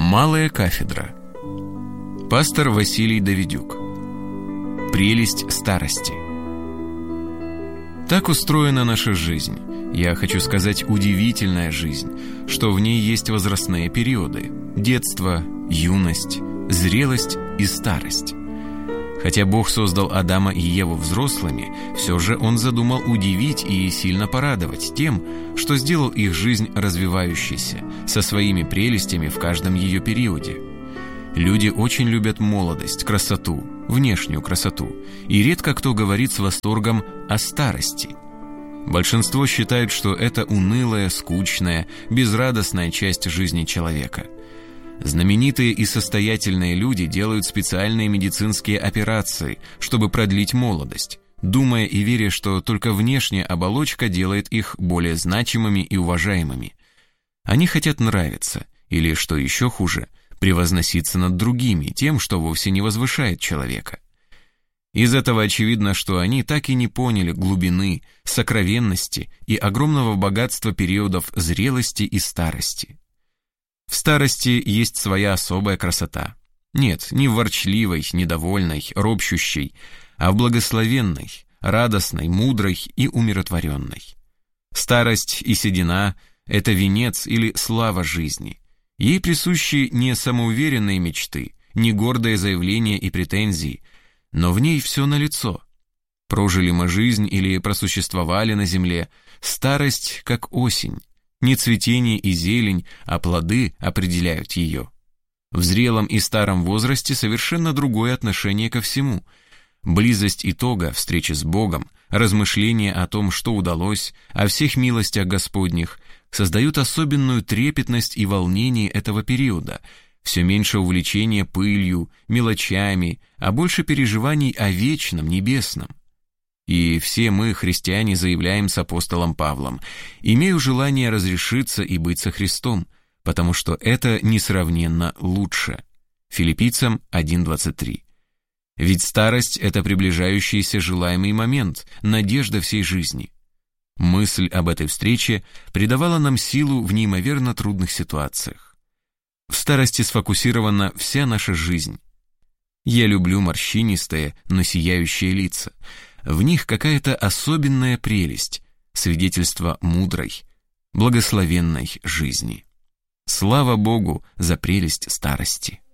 Малая кафедра. Пастор Василий Давидюк. Прелесть старости. Так устроена наша жизнь. Я хочу сказать, удивительная жизнь, что в ней есть возрастные периоды: детство, юность, зрелость и старость. Хотя Бог создал Адама и Еву взрослыми, все же Он задумал удивить и сильно порадовать тем, что сделал их жизнь развивающейся, со своими прелестями в каждом ее периоде. Люди очень любят молодость, красоту, внешнюю красоту, и редко кто говорит с восторгом о старости. Большинство считают, что это унылая, скучная, безрадостная часть жизни человека. Знаменитые и состоятельные люди делают специальные медицинские операции, чтобы продлить молодость, думая и веря, что только внешняя оболочка делает их более значимыми и уважаемыми. Они хотят нравиться, или, что еще хуже, превозноситься над другими тем, что вовсе не возвышает человека. Из этого очевидно, что они так и не поняли глубины, сокровенности и огромного богатства периодов зрелости и старости. В старости есть своя особая красота. Нет, не в ворчливой, недовольной, ропщущей, а в благословенной, радостной, мудрой и умиротворенной. Старость и седина – это венец или слава жизни. Ей присущи не самоуверенные мечты, не гордые заявления и претензии, но в ней все налицо. Прожили мы жизнь или просуществовали на земле, старость как осень. Не цветение и зелень, а плоды определяют ее. В зрелом и старом возрасте совершенно другое отношение ко всему. Близость итога, встречи с Богом, размышления о том, что удалось, о всех милостях Господних, создают особенную трепетность и волнение этого периода, все меньше увлечения пылью, мелочами, а больше переживаний о вечном, небесном. И все мы, христиане, заявляем с апостолом Павлом: «Имею желание разрешиться и быть со Христом, потому что это несравненно лучше». Филиппийцам 1:23. Ведь старость – это приближающийся желаемый момент, надежда всей жизни. Мысль об этой встрече придавала нам силу в неимоверно трудных ситуациях. В старости сфокусирована вся наша жизнь. Я люблю морщинистые, но сияющие лица. В них какая-то особенная прелесть, свидетельство мудрой, благословенной жизни. Слава Богу за прелесть старости!